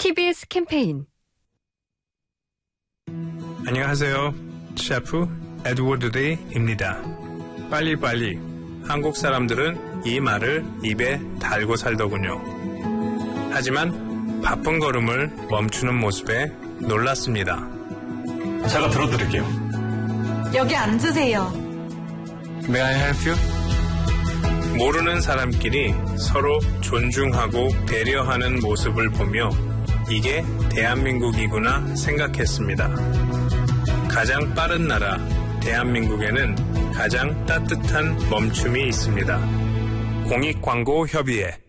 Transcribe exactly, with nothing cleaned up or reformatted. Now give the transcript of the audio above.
티비에스 캠페인. 안녕하세요. 셰프 에드워드 데이입니다. 빨리빨리. 한국 사람들은 이 말을 입에 달고 살더군요. 하지만 바쁜 걸음을 멈추는 모습에 놀랐습니다. 제가 들어드릴게요. 여기 앉으세요. May I help you? 모르는 사람끼리 서로 존중하고 배려하는 모습을 보며 이게 대한민국이구나 생각했습니다. 가장 빠른 나라 대한민국에는 가장 따뜻한 멈춤이 있습니다. 공익광고협의회